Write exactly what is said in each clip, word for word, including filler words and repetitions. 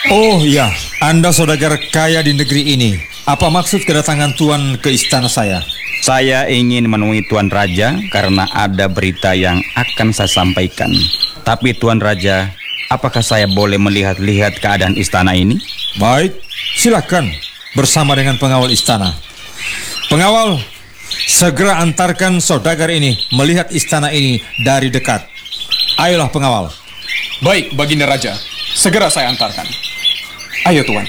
Oh iya, Anda saudagar kaya di negeri ini. Apa maksud kedatangan Tuan ke istana saya? Saya ingin menemui Tuan Raja karena ada berita yang akan saya sampaikan. Tapi Tuan Raja, apakah saya boleh melihat-lihat keadaan istana ini? Baik, silakan bersama dengan pengawal istana. Pengawal, segera antarkan saudagar ini melihat istana ini dari dekat. Ayolah pengawal. Baik, Baginda Raja. Segera saya antarkan. Ayo Tuan.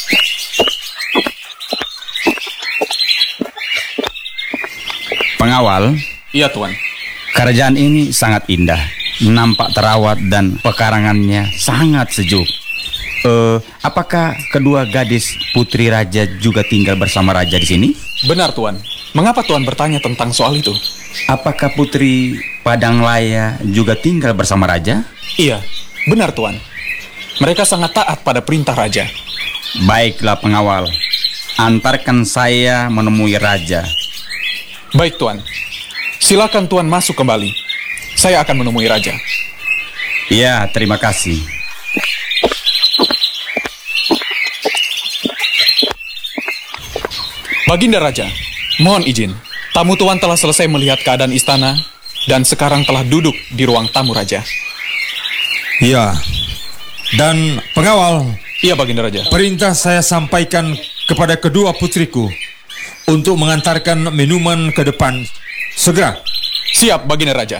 Pengawal. Iya Tuan. Kerajaan ini sangat indah, nampak terawat dan pekarangannya sangat sejuk. Eh, apakah kedua gadis putri raja juga tinggal bersama raja di sini? Benar Tuan. Mengapa Tuan bertanya tentang soal itu? Apakah putri Padanglaya juga tinggal bersama raja? Iya, benar Tuan. Mereka sangat taat pada perintah raja. Baiklah pengawal, antarkan saya menemui raja. Baik Tuan. Silakan Tuan masuk kembali. Saya akan menemui raja. Ya, terima kasih. Baginda Raja, mohon izin. Tamu Tuan telah selesai melihat keadaan istana dan sekarang telah duduk di ruang tamu raja. Iya. Dan pengawal, iya Baginda Raja. Perintah saya sampaikan kepada kedua putriku untuk mengantarkan minuman ke depan. Segera. Siap Baginda Raja.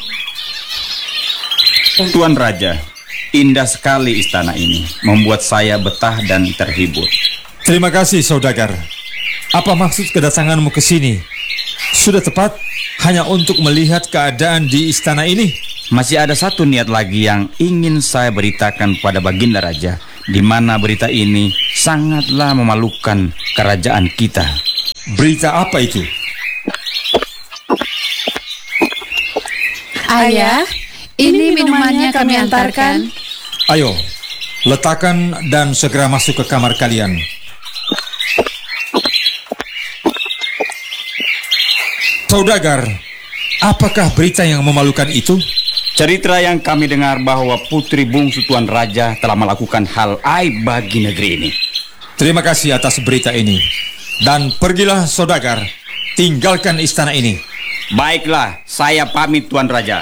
Tuan Raja, indah sekali istana ini, membuat saya betah dan terhibur. Terima kasih saudagar. Apa maksud kedatanganmu ke sini? Sudah tepat hanya untuk melihat keadaan di istana ini? Masih ada satu niat lagi yang ingin saya beritakan pada Baginda Raja, di mana berita ini sangatlah memalukan kerajaan kita. Berita apa itu? Ayah, ini minumannya kami antarkan. Ayo, letakkan dan segera masuk ke kamar kalian. Saudagar, apakah berita yang memalukan itu? Cerita yang kami dengar bahwa putri bungsu Tuan Raja telah melakukan hal aib bagi negeri ini. Terima kasih atas berita ini. Dan pergilah saudagar, tinggalkan istana ini. Baiklah, saya pamit Tuan Raja.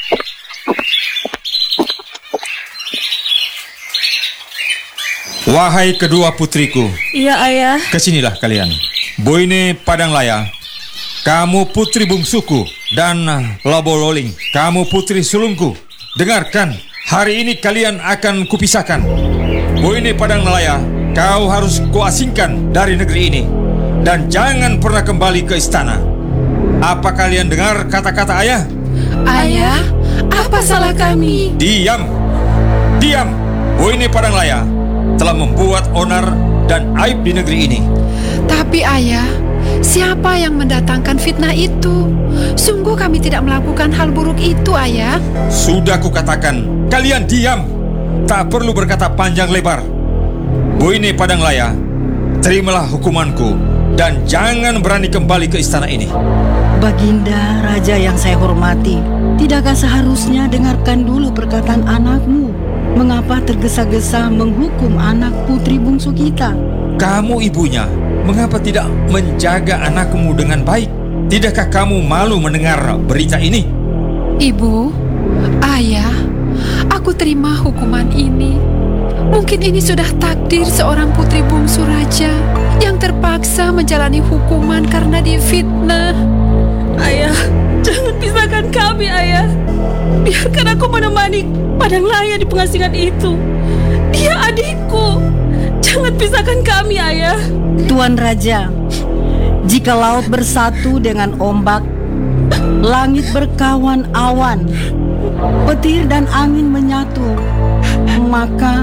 Wahai kedua putriku. Iya ayah. Kesinilah kalian. Boine Padanglaya, kamu putri bungsuku, dan Labololing, kamu putri sulungku. Dengarkan, hari ini kalian akan kupisahkan. Boine Padanglaya, kau harus kuasingkan dari negeri ini, dan jangan pernah kembali ke istana. Apa kalian dengar kata-kata ayah? Ayah, apa salah kami? Diam, diam. Boine Padanglaya telah membuat onar dan aib di negeri ini. Tapi ayah, siapa yang mendatangkan fitnah itu? Sungguh kami tidak melakukan hal buruk itu, ayah. Sudah kukatakan, kalian diam. Tak perlu berkata panjang lebar. Boine Padanglaya, terimalah hukumanku dan jangan berani kembali ke istana ini. Baginda Raja yang saya hormati, tidakkah seharusnya dengarkan dulu perkataan anakmu? Mengapa tergesa-gesa menghukum anak putri bungsu kita? Kamu ibunya, mengapa tidak menjaga anakmu dengan baik? Tidakkah kamu malu mendengar berita ini? Ibu, ayah, aku terima hukuman ini. Mungkin ini sudah takdir seorang putri bungsu raja yang terpaksa menjalani hukuman karena difitnah. Ayah, jangan pisahkan kami, ayah. Biarkan aku menemani Padanglaya di pengasingan itu. Dia adikku. Jangan pisahkan kami, ayah. Tuan Raja, jika laut bersatu dengan ombak, langit berkawan awan, petir dan angin menyatu, maka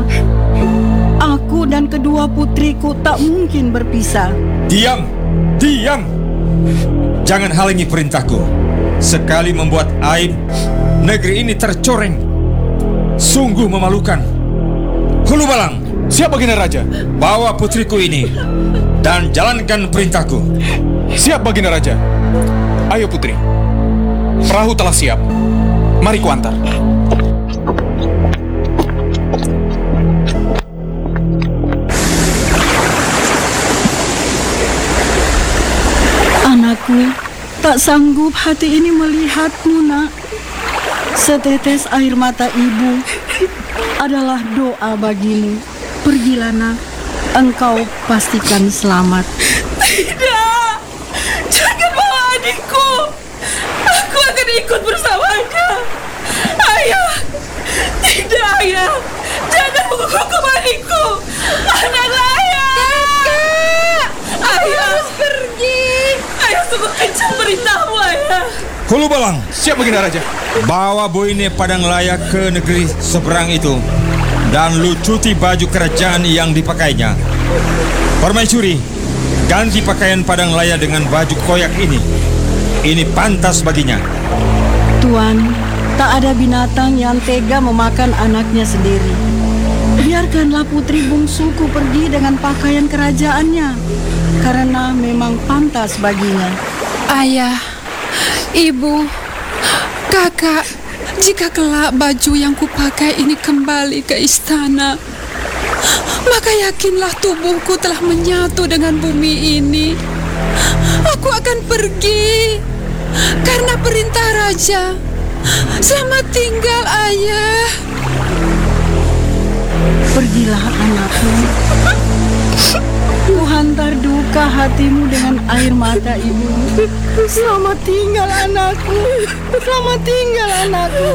aku dan kedua putriku tak mungkin berpisah. Diam, diam. Jangan halangi perintahku. Sekali membuat aib, negeri ini tercoreng. Sungguh memalukan. Hulu Balang, Siap Baginda Raja. bawa putriku ini dan jalankan perintahku. Siap Baginda Raja. Ayo putri. Perahu telah siap. Mari kuantar. Tak sanggup hati ini melihatmu, nak. Setetes air mata ibu adalah doa bagimu. Pergilah, nak. Engkau pastikan selamat. Tidak, jangan bawa adikku. Aku akan ikut bersamanya. Ayah, tidak ayah. Jangan menghukum adikku. Anak Laya. Kakak, ayah harus pergi. Ayah sungguh kencang perintahmu, ayah. Hulu Balang, Siap Baginda Raja. bawa Boine Padang Laya ke negeri seberang itu dan lucuti baju kerajaan yang dipakainya. Permaisuri, ganti pakaian Padang Laya dengan baju koyak ini. Ini pantas baginya. Tuan, tak ada binatang yang tega memakan anaknya sendiri. Biarkanlah putri bungsuku pergi dengan pakaian kerajaannya, karena memang pantas baginya. Ayah, ibu, kakak, jika kelak baju yang kupakai ini kembali ke istana, maka yakinlah tubuhku telah menyatu dengan bumi ini. Aku akan pergi karena perintah raja. Selamat tinggal, ayah. Pergilah anakku. Ku hantar duka hatimu dengan air mata ibu. Selamat tinggal anakku. Selamat tinggal anakku.